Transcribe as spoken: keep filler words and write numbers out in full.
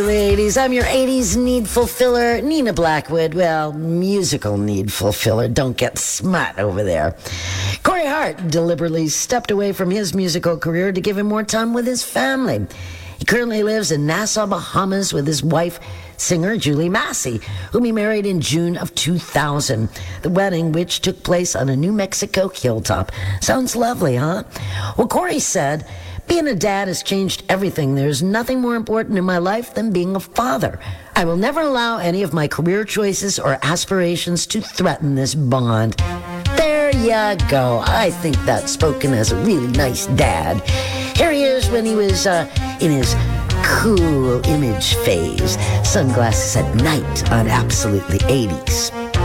Ladies, I'm your eighties need fulfiller, Nina Blackwood. Well, musical need fulfiller. Don't get smut over there. Corey Hart deliberately stepped away from his musical career to give him more time with his family. He currently lives in Nassau, Bahamas with his wife, singer Julie Massey, whom he married in June of two thousand. The wedding, which took place on a New Mexico hilltop. Sounds lovely, huh? Well, Corey said, being a dad has changed everything. There's nothing more important in my life than being a father. I will never allow any of my career choices or aspirations to threaten this bond. There you go. I think that's spoken as a really nice dad. Here he is when he was uh, in his cool image phase. Sunglasses at night on Absolutely eighties.